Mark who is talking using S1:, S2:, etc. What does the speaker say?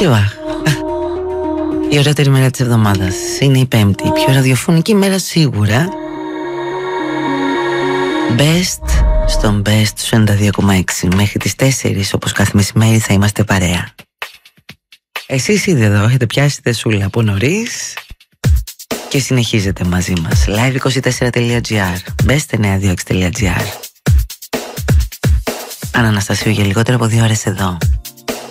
S1: Η ωραίτερη μέρα της εβδομάδας είναι η Πέμπτη, η πιο ραδιοφωνική μέρα σίγουρα. Best στον Best στους 92,6. Μέχρι τις 4 όπως κάθε μεσημέρι θα είμαστε παρέα. Εσείς ήδη εδώ έχετε πιάσει τεσούλα από νωρίς και συνεχίζετε μαζί μας. Live24.gr, best926.gr. Αν Αναστασίου για λιγότερο από 2 ώρες εδώ.